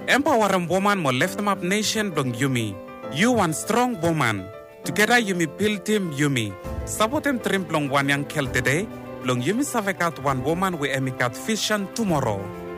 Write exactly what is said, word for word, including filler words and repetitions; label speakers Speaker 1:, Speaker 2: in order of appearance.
Speaker 1: Empower woman mo lift them up nation blong Yumi. You one strong woman. Together Yumi build team Yumi. Support him trim blong one young kel today. Blong Yumi savekat one woman we emikat vision tomorrow.